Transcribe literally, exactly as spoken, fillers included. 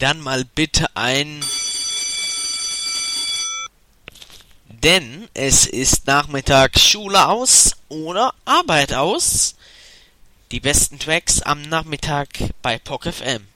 dann mal bitte ein... Denn es ist nachmittags Schule aus oder Arbeit aus. Die besten Tracks am Nachmittag bei P O C F M.